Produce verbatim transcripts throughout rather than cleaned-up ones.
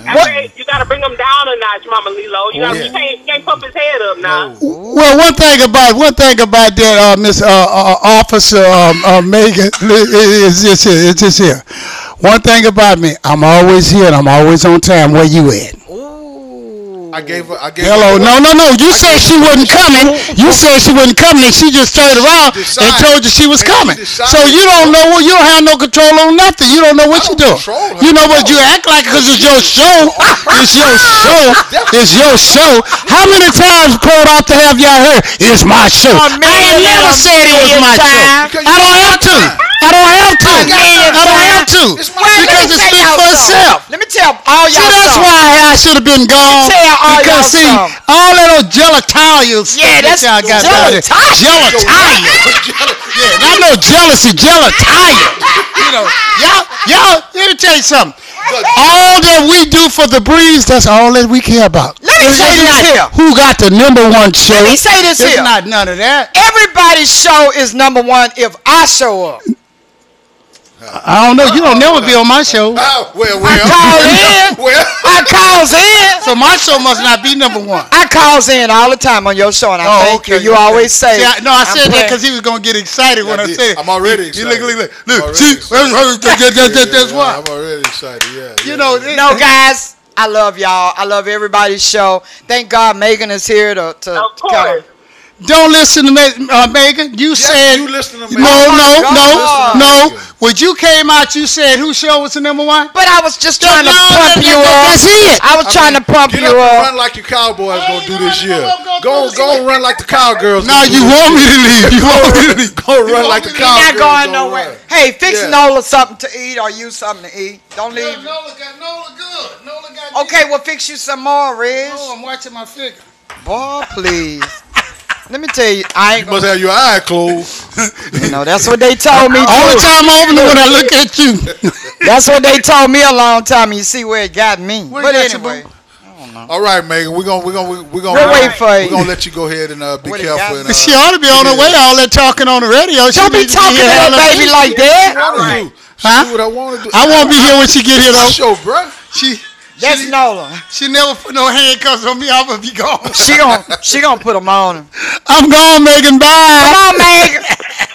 I said you gotta bring him down a notch, Mama Lilo. You, gotta, yeah. you can't, you can't pump his head up now. No. Well, one thing about one thing about that, uh, Miss uh, uh, Officer um, uh, Megan, is this here. It's this here. One thing about me, I'm always here and I'm always on time. Where you at? I gave her. I gave Hello, her no, no, no. You said she wasn't coming. You said she wasn't coming, and she just turned around and Decide. told you she was And coming. she decided. So you don't know. You don't have no control on nothing. You don't know what I you don't doing. control her. You know what? You act like because it's your show. It's your show. It's your show. How many times pulled out to have y'all heard? It's my show. I ain't never said it was my show. I don't have to. I don't have to. I don't have to. It's my Because it speaks for itself. Let me tell all y'all See, that's something. why I should have been gone. Tell all Because y'all see, something. all of those gelatalia stuff Yeah, that that's y'all got down there. gelatalia. Gelatalia. Yeah, not no jealousy, gelatalia. You know, y'all, y'all, let me tell you something. All that we do for the breeze, that's all that we care about. Let me It's say just this not here. Who got the number one show? Let me say this It's here. not none of that. Everybody's show is number one if I show up. I don't know. You don't never be on my show. Oh, well, well. I call in. Well. I calls in. So my show must not be number one. I calls in all the time on your show, and I Oh, thank okay, you. You okay. always say. See, I, no, I I'm said that playing. because he was gonna get excited when I, I did. said it. I'm already You look, excited. look, look, I'm look. already See, excited. that, that, that, that's Yeah, why. I'm already excited. Yeah. You yeah, know, yeah. it- No, guys, I love y'all. I love everybody's show. Thank God Megan is here to to, Of to kind course. of. Don't listen to Me- uh, Megan. You Yes, said you listen to no, Megan. no, Oh, my no, God. no. When you came out, you said whose show was the number one. But I was just trying to No, pump that- you that- up. That's it. I was I trying mean, to pump get you up and up. run like your Cowboys I gonna ain't do gonna this run, year. go, go, Go, go, go and run like the Cowgirls. No, you want me to leave. You want me to leave. Go run like the You Cowgirls. Not going gonna nowhere. run. Hey, fix Yeah. Nola something to eat or you something to eat. Don't leave. Nola got Nola good. Nola got. Okay, well fix you some more, Riz. Oh, I'm watching my figure. Boy, please. Let me tell you, I ain't You must gonna, have your eye closed. you know, that's what they told me Only too. time I open it when I look at you. That's what they told me a long time. You see where it got me. Where But it got you, anyway, All right, Megan. We're gonna we're gonna we're gonna We'll we're wait gonna, for we're you. gonna let you go ahead and uh, be What it careful. got? And, uh, She ought to be on her way. All that talking on the radio. She don't be need to talking to here that all baby day. like that. What I wanna do. She Huh? do what I want to do. I won't be here when she get here My though. show, bruh. She That's she, Nola. she never put no handcuffs on me. I'm gonna be gone. She gon' she gonna put them on him. I'm gone, Megan. Bye. Come on, Megan.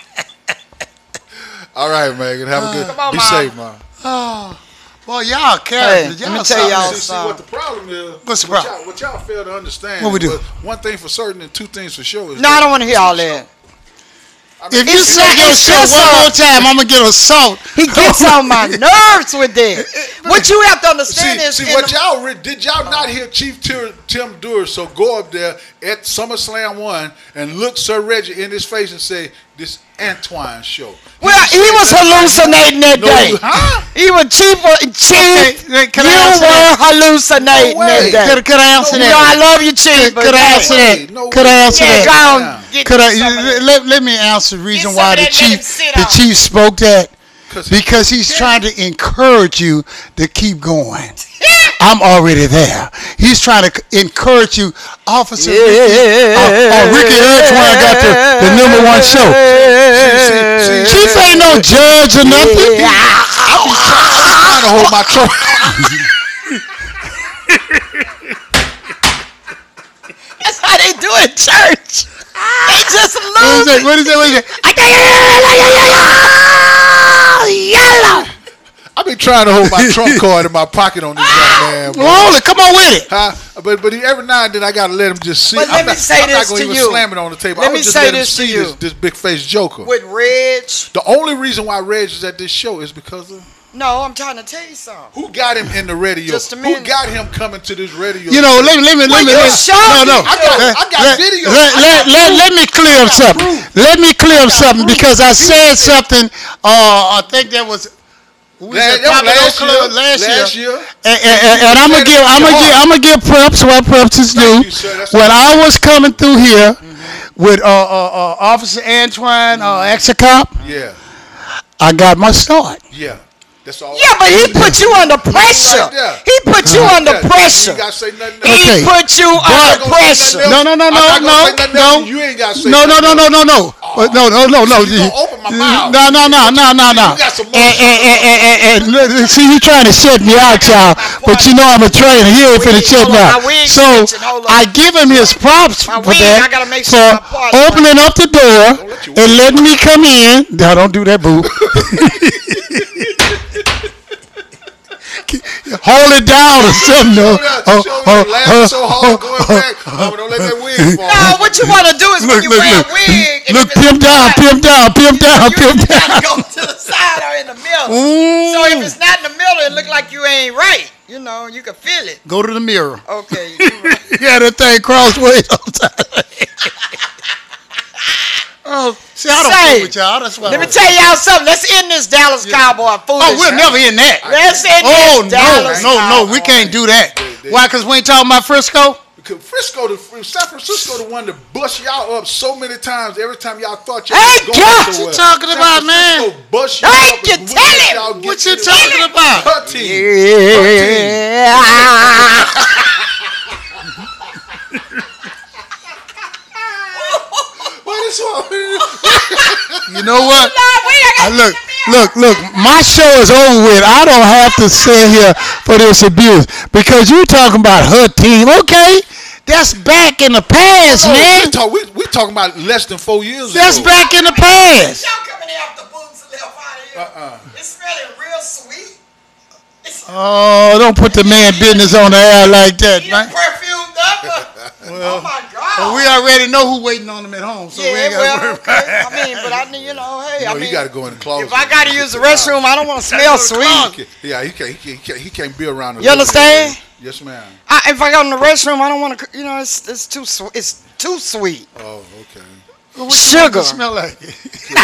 All right, Megan. Have a good. Come on, be Mom. safe, man. Oh, well, y'all characters. Hey, y'all let me tell y'all something. See, see son. what the problem is. What's the what problem? Y'all, what y'all fail to understand. What we is do? One thing for certain and two things for sure. Is No, I that don't want to hear it's all a show. that. I mean, If you It's say not- your it's show just one a- more time, I'm gonna get assault. He gets on my nerves with that. What you have to understand See, is, see in what the- y'all re- did y'all not hear Chief Tim, Tim Dewar? So go up there at SummerSlam one and look Sir Reggie in his face and say, "This Antoine show." well, he was hallucinating that No, day. you- huh? He was chief. Chief, Okay, can I you answer were that? hallucinating No that way. day. Could, could I answer No, You know, I that? love you, Chief. Could, but could I hey, answer way. that? No Could way. I answer Yeah, that? go on. Yeah. Get Could I some of that. let, let me answer the reason some why of the that, let him chief sit the on. chief spoke that? 'Cause he- Because he's trying to encourage you to keep going. I'm already there. He's trying to c- encourage you, Officer Ricky. Uh, uh, Ricky Antoine got the, the number one show. See, see, see, Chief ain't no judge or nothing. I be trying, I be trying to hold my throat. That's how they do it, church. They just What is lose. that? What is that? What is that? Yellow. I be trying to hold my trump card in my pocket on this young man. boy. Hold it. Come on with it. Huh? But but every now and then I gotta let him just see. But I'm let me not, say I'm not this gonna to even you. slam it on the table. Let I me would just say let him this to see you. this, this big faced joker. With Reg. The only reason why Reg is at this show is because of No, I'm trying to tell you something. who got him in the radio. Just a Who minute. got him coming to this radio? You know, let me, let me, let Well, me, you let me. showed No, no. me. I got, Let- I got let- video. Let, I let, got let, proof. let me clear up something. proof. Let me clear up something proof. because I said something. Uh, I think that was. who was Last, it? that was Probably last Oak year. Cliff last, Last year. year. And, and, and, and I'm gonna give, I'm gonna give, I'm gonna give props where props is due. you, sir. That's When all. I was coming through here with uh, uh, uh, Officer Antoine uh, Exocop, Yeah, I got my start. yeah. That's all. Yeah, but he put you under pressure. Right he put you right under there. pressure. You ain't gotta say nothing He Okay. put you under pressure. No, no, no, no, I'm not no, gonna say nothing no. else. You ain't gotta say No, no, no, nothing no, no, no. Uh, No, no, no, no. You gonna open my mouth. No, no, no, no, no, no. You got some more And, and, and, and, and, and look, see, he trying to shut me out, y'all. But you know I'm a trainer. He ain't finna Wig, shut hold me on, out. my wig So stretching, hold on. I give him his props My for wig, I that. gotta make For sure my parts opening up the door let you and letting me come in. No, don't do that, boo. Hold it down or something. No. Oh, oh, laughing so hard, going back. Mama, don't let that wig fall. No, what you want to do is when Look, you look, wear look. a wig. and Look, if it's pimp down, flat, pimp down, pimp down, You pimp either gotta down. go to the side or in the middle. Mm. So if it's not in the middle, it look like you ain't right. You know, you can feel it. Go to the mirror. Okay. You right. Yeah, that thing crossways all the time. Oh, see, I don't Say, fool with y'all. That's why. Let me tell y'all something. Let's end this Dallas Cowboy foolishness. Oh, we're never in that. Let's end Oh, this no, Dallas no, no. We Cowboy. can't do that. Why? Because we ain't talking about Frisco? Because Frisco, the San Francisco, the one that bust y'all up so many times. Every time y'all thought y'all Hey, was going God, somewhere. what you talking about, San Francisco man? Bust y'all Hey, up you and tell wouldn't him. y'all get What you anywhere. talking about? Her team. Her team. Yeah. What is wrong? You know what? No, wait, I I got look, look, look. My show is over with. I don't have to sit here for this abuse because you talking about her team. Okay, that's back in the past, Oh, man. we, talk, we, we talking about less than four years That's ago. back in the past. Y'all coming after boots left out of here. Uh-uh. It's smelling real sweet. It's Oh, don't put the man business on the air like that, you man. perfumed up. Oh my God. Well, we already know who waiting on him at home, so we yeah, ain't got to well, worry okay. about it. I mean, but I mean, you know, hey, No, I mean, you got to go in the closet. if I got to use the restroom, I don't want to smell sweet. Yeah, he can't, he can't, he can't, he can't be around. the You understand? living area. Yes, ma'am. I, if I go in the restroom, I don't want to. You know, it's it's too sweet. It's too sweet. Oh, okay. Well, what you Sugar. want it to smell like? Because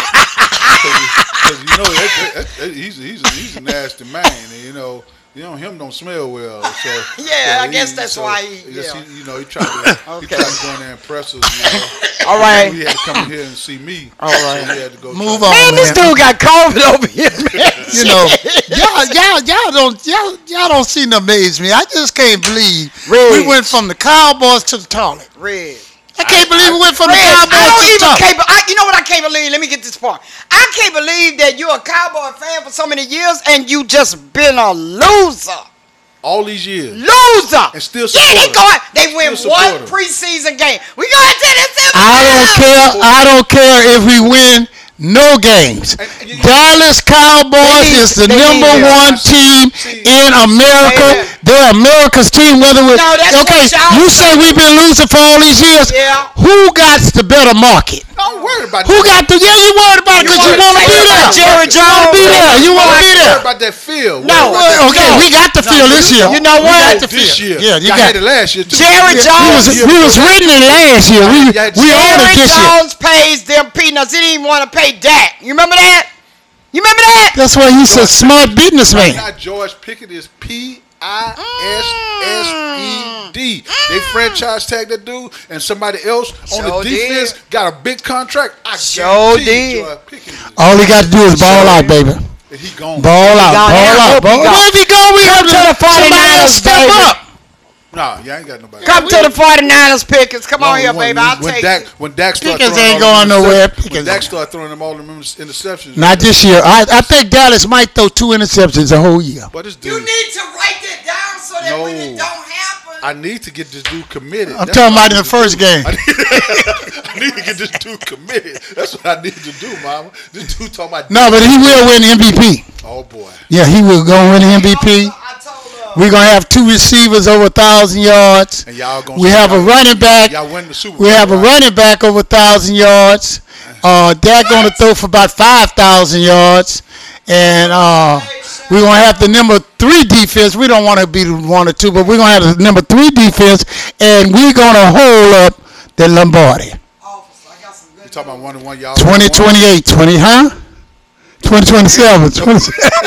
you know that, that, that, he's, he's, a, he's a nasty man, and you know, you know him don't smell well. So Yeah, so I guess he- that's so why he- just, yeah. he- you know, he tried to he Okay. tried to go in there and impress us. You know. All right. He had to come in here and see me. All right. So he had to go Move try- on, Man, this man. dude got COVID over here, man. You know, y'all, y'all, y'all don't, y'all, y'all don't seem to amaze me. I just can't believe Red. we went from the Cowboys to the toilet. Red. I can't believe we went from the Red, I Cowboys don't to the even toilet. can't. I, you know what I can't believe? Let me get this part. I can't believe that you're a Cowboy fan for so many years and you just been a loser. all these years. Loser. And still Yeah, they support 'em. going. They win Still one support 'em. preseason game. We going to this. I don't care. I don't care if we win no games. And- and you- Dallas Cowboys They need- is the they need number them. one team See- in America. Amen. They're America's team. Whether we No, that's okay, what y'all you say we've been losing for all these years. Yeah. Who got the better market? Don't worry about Who that. got the? Yeah, you worried about it because you worried want to about be there. Jerry You want to be Jones. there. You want to be Don't worry there. about that field. No. Worry about that Okay, No. we got the field this year. You know We what? got the this field. year. Yeah, you Y'all got had it last year too. Jerry We Jones. was, we was winning it last year. We, Yeah, we owned it Jerry this year. Jones pays them peanuts. He didn't even want to pay Dak. You remember that? You remember that? That's why he's a smart businessman. Now George Pickett is P I S S E D. They franchise tag that dude, and somebody else on Sure the defense did. got a big contract. I Sure guarantee did. you George Pickett is- All he got to do is ball out, baby. and he gone. Ball out, gone. ball I out, hope he ball gone. out. Well, if he go, we have to the to somebody forty-niners, else step baby. up. Nah, y'all ain't got nobody. Come to the forty-niners, Pickens. Come on When- here, when- baby. I'll when take Dak, it. when Dak started Pickens throwing ain't all going them nowhere. interceptions- When Pickens Dak ain't- started throwing them all them interceptions. Not this year. I, I think Dallas might throw two interceptions a whole year. But this You dude, need to write that down so that when it No. don't happen. I need to get this dude committed. I'm That's talking what about I in the need to first do. game. I need, I need to get this dude committed. That's what I need to do, mama. This dude talking about. No, but he will win M V P. Oh boy. Yeah, he will go win M V P. I told her. We're going to have two receivers over one thousand yards. And y'all gonna. We have a running back. Y'all win the Super Bowl. We have a right? running back over one thousand yards. Uh, Dak going to throw for about five thousand yards. And uh, we're going to have the number three defense. We don't want to be the one or two, but we're going to have the number three defense. And we're going to hold up the Lombardi. Officer, I got some good You talking about one and one, y'all. twenty twenty-eight, twenty, huh? twenty twenty-seven, twenty.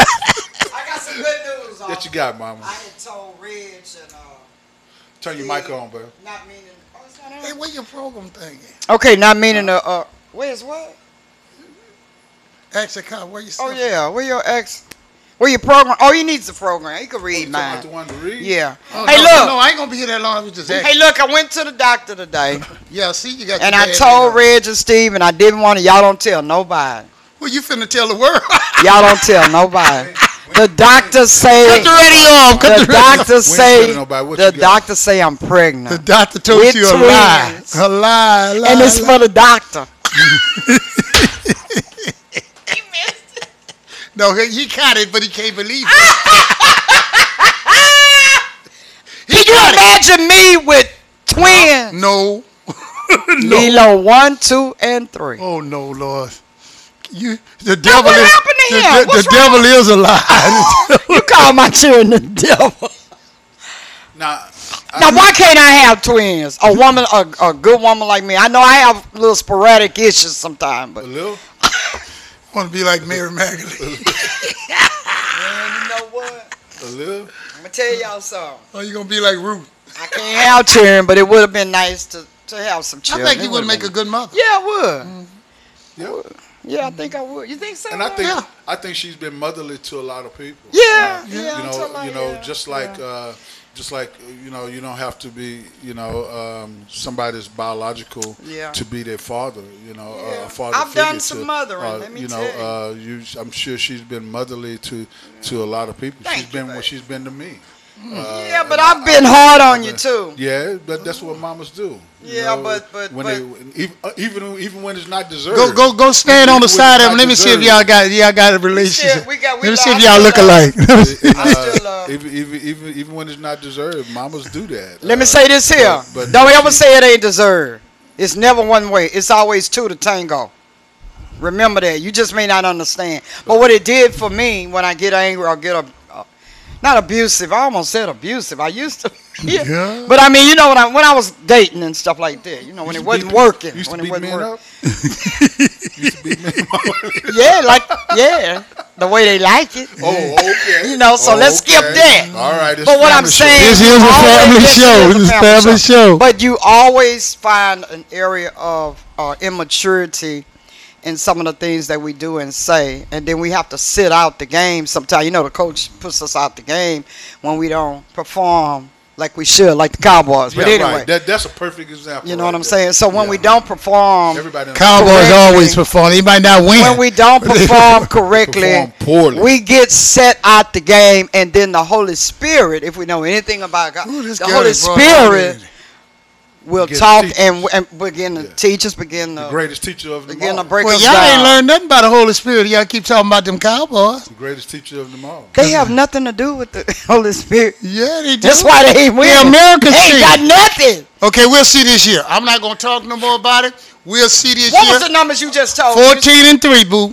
I got some good news. What you got, mama? I had told Reg and uh, Turn your mic on, bro. not meaning. Oh, it's not on? Hey, where your program thing Okay, not meaning to. Uh, where's what? at? Actually, Kyle, where you Oh stuff? yeah, where your ex? Where your program? Oh, he needs the program. He can read Oh, mine. the one to read? Yeah. Oh, hey, no, look. No, I ain't gonna be here that long. I was just asking. Hey, look. I went to the doctor today, Yeah, see, you got. and your I bad told leg on. Reg and Steve, and I didn't want to. Y'all don't tell nobody. Well, you finna tell the world. Y'all don't tell nobody. The doctor say. Cut the radio off. Cut The the radio off. doctor We ain't say. telling nobody what The you got. doctor say I'm pregnant. The doctor told With you a lie. twins. A lie, lie, And it's lie. for the doctor. No, he, he caught it, but he can't believe it. Can you imagine me with twins? No. no. Lilo one, two, and three. Oh no, Lord. You the devil what is happened to the, him? the, What's the devil is a lie. You call my children the devil. Now, Now, why can't I have twins? A woman, a, a good woman like me. I know I have little sporadic issues sometimes, a but little. Want to be like Mary Magdalene. man, you know what? A little. I'm gonna tell y'all something. Or you gonna be like Ruth? I can't have children, but it would have been nice to, to have some I children. think you It would would've make a been- good mother. Yeah, I would. Yeah. Yeah, I think I would. You think so? And I think Yeah. I think she's been motherly to a lot of people. Yeah, Uh, yeah. you I'm know, talking about, you know, yeah, just like yeah. uh, just like uh, you know, you don't have to be, you know, um, somebody's biological Yeah. to be their father. You know, uh, Yeah. a father I've figure done some to, mothering, uh, let me you tell know, you. uh, you. I'm sure she's been motherly to to a lot of people. Thank she's you, been baby. what she's been to me. Uh, Yeah, but and I've I- been I- hard on I've you been- too. Yeah, but that's what mamas do. you Yeah, know, but- but- when but- they even uh, even even when it's not deserved. Go go go stand Even on the when side it's of him. not Let me see if deserved. y'all got y'all got a relationship. we got- we Let me see love- if y'all look I still alike. Let me see. And, I uh, still, uh, even, even even even when it's not deserved, mamas do that. Let me Uh, say this here. but- but Don't ever she- say it ain't deserved. It's never one way. It's always two to tango. Remember that. You just may not understand. But what it did for me when I get angry or get a, uh, not abusive. I almost said abusive. I used to. Yeah. Yeah. But I mean, you know, when I when I was dating and stuff like that. You know, when Used it to wasn't beat- working. Used When to it beat wasn't men working. up. Used to beat men up. Yeah, like yeah, the way they like it. Oh, okay. You know, so Oh, let's skip okay. that. All right. it's But what I'm family show. saying, This is a always- family yes, it show. is a This is a family show. But you always find an area of uh, immaturity in some of the things that we do and say, and then we have to sit out the game. Sometimes, you know, the coach puts us out the game when we don't perform like we should, like the Cowboys. But Yeah, anyway, right. That, that's a perfect example. you know right what I'm there. saying. So when Yeah. we don't perform, Everybody Cowboys Correctly. always perform. He might not win. when we don't perform correctly, perform poorly. we get set out the game, and then the Holy Spirit, if we know anything about God, Ooh, this the girl Holy is brought Spirit already. will Begin to talk teach and, us. and begin to Yeah. teach us, begin the to greatest teacher of them begin to all. break Well, us y'all down. ain't learned nothing about the Holy Spirit. Y'all keep talking about them Cowboys. The greatest teacher of them all. They have nothing to do with the Holy Spirit. Yeah, they do. That's why they ain't winning. America's They ain't team. got nothing. Okay, we'll see this year. I'm not gonna talk no more about it. We'll see this What year. was the numbers you just told me? Fourteen and three, boo.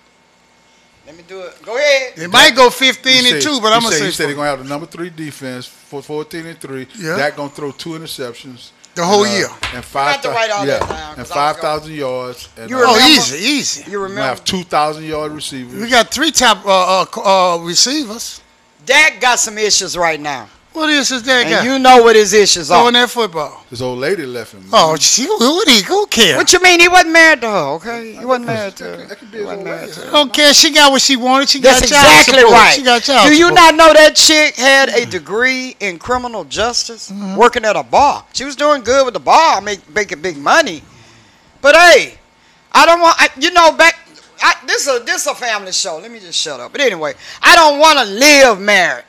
Let me do it. Go ahead. It might go fifteen He and said- two, but he I'm gonna said, say he said they're gonna have the number three defense for fourteen and three. Yeah. That gonna throw two interceptions the whole and, uh, year. and five have to write all yeah, that down, 'cause and I was five gonna- thousand yards. And, You uh, Oh, remember? easy, easy. You we're gonna remember? have two thousand yard receivers. We got three top uh, uh, uh, receivers. Dak got some issues right now. What is his that And guy? you know what his issues Throwing are. that football. This old lady left him. Oh, she, who, he, who cares? What you mean? He wasn't married to her, okay? He wasn't married to her. That could be He his wasn't old married lady. to her. Don't care. She got what she wanted. She That's got child exactly support. right. She got child Do you support. not know that chick had a degree in criminal justice, Mm-hmm. working at a bar? She was doing good with the bar, make, making big money. But hey, I don't want. I, you know, back. I, this is a this is a family show. Let me just shut up. But anyway, I don't want to live married.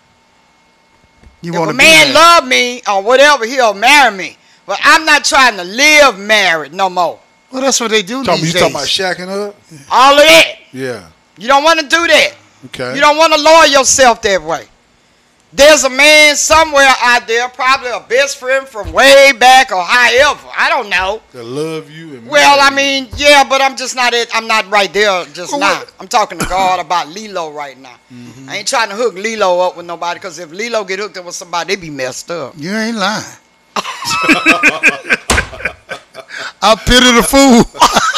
You If want a to man be married. love me or whatever, he'll marry me. But I'm not trying to live married no more. Well, that's what they do Talking, you these talking days. about shacking up? All of that. Yeah. You don't want to do that. Okay. You don't want to lower yourself that way. There's a man somewhere out there, probably a best friend from way back or however. I don't know. That love you and Well, I marry you. mean, yeah, but I'm just not it. I'm not right there just Well, now. what- I'm talking to God about Lilo right now. Mm-hmm. I ain't trying to hook Lilo up with nobody, because if Lilo get hooked up with somebody, they be messed up. You ain't lying. I pity the fool.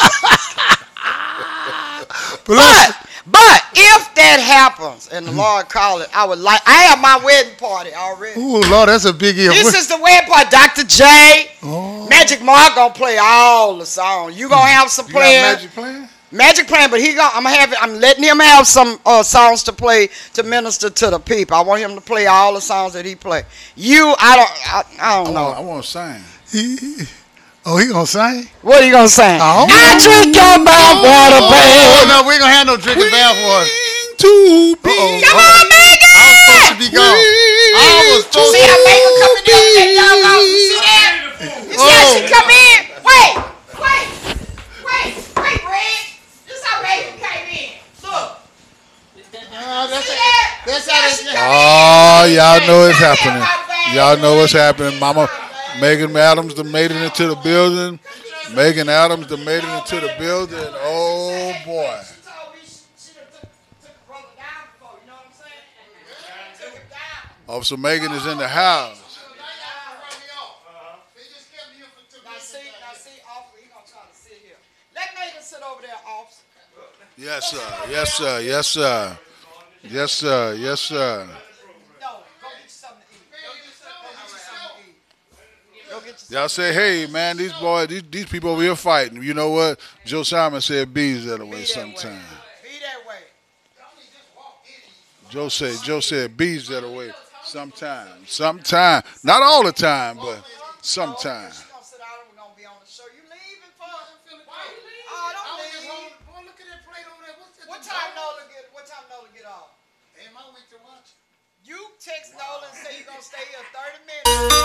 but listen, But, but if that happens and the Lord call it, I would like. I have my wedding party already. ooh, Lord, that's a big if. This is the wedding party. Doctor J, Oh. Magic Mark gonna play all the songs. You gonna have some You got players. Magic playing? Magic playing, but he gon' I'm have it, I'm letting him have some uh, songs to play to minister to the people. I want him to play all the songs that he play. You, I don't, I, I don't I know. want, I want to sing. He, oh, he gonna sing? What are you gonna sing? Oh. I drink your bath water, Oh, babe. no, we ain't gonna have no drinking bath water. To be. Uh-oh. Come on, Megan. I was supposed to be gone. I was supposed See to how Megan coming in with that dog? You see that? You see how she come in? Wait, wait, wait, wait, Red. This how Megan came in. Look. Uh, that's See it. that? That's See how how they- she come Oh, in? y'all know it's Come here, happening. my baby. Y'all know what's happening. Mama, Megan Adams done made it into the building. Megan Adams done made it into the building. Oh, boy. She told me she, she done took, took the brother down before, you know what I'm saying? Took him down. Officer Megan is in the house. Now see, now see, officer, he gonna try to sit here. Let Megan sit over there, officer. Yes, sir. Yes, sir. Yes, sir. Yes, sir. Yes, sir. No, go get you something to eat. Go get you something to eat. Go get you Y'all say, hey, man, these boys, these, these people over here fighting. You know what? Joe Simon said bees that way sometime. Be that way. Joe said, Joe said bees that way sometime. Sometime. Not all the time, but sometime. She gonna sit down and we're gonna be on the show. You leaving for? Oh, don't leave. What time Nola get? What time Nola get off? You text Nola and say you're gonna stay here thirty minutes.